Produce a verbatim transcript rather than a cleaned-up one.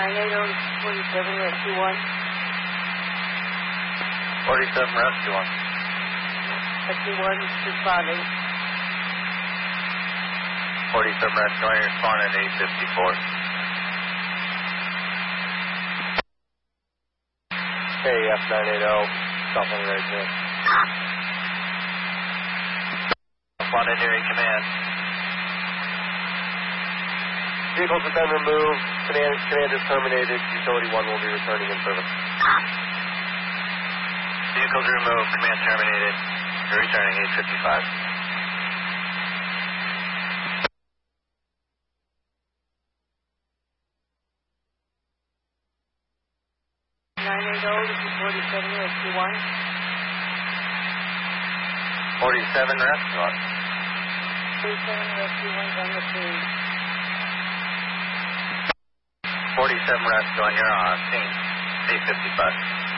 nine eight zero forty-seven, rescue one. forty-seven, rescue one. Rescue one responding. forty-seven, rescue one, responding at eight fifty-four. K F nine eight zero, Southland right here. London Erie Command. Vehicles have been removed. Command, command is terminated. Utility one will be returning in service. Vehicles removed. Command terminated. You're returning eight fifty-five. nine eight zero, this is forty-seven, rescue one. forty-seven, rescue one. forty-seven, rescue one's on the scene. forty-seven, rescue one, you're on scene. eight fifty-five.